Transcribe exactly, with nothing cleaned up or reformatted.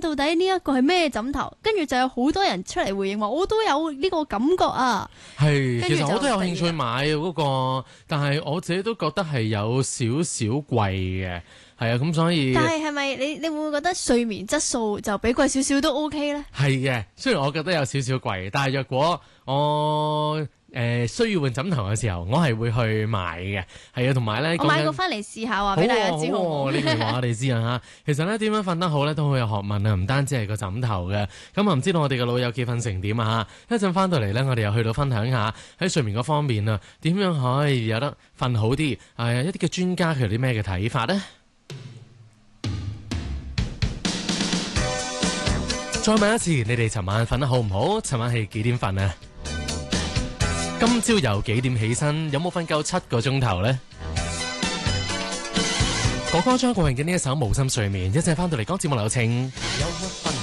到底呢一個係咩枕頭？跟住就有好多人出嚟回應話，我都有呢個感覺啊。 係，其實我都有興跟住就趣買嗰、個，但係我自己都覺得係有少少貴嘅。係啊，咁所以但係係咪你你會唔會覺得睡眠質素就比貴少少都 OK 咧？ 係嘅，雖然我覺得有少少貴，但係若果我誒、呃、需要換枕頭嘅時候，我係會去買嘅。係啊，同埋咧， 我買過翻嚟試下，話俾大家知好唔好？ 你咪話我哋知啊嚇。其實咧點樣瞓得好咧，都好有學問啊，唔單止係個枕頭嘅。咁啊，唔知道我哋嘅老友記瞓成點啊嚇？一陣翻到嚟咧，我哋又去到分享下喺睡眠嗰方面啊，點樣可以有得瞓好啲？係一啲嘅專家佢有啲咩嘅睇法咧？再問一次，你哋尋晚瞓得好唔好？尋晚係幾點瞓啊？今朝由幾點起身？有冇瞓夠七個鐘頭呢？哥哥張國榮嘅呢一首《無心睡眠》，一陣翻到嚟講節目流程。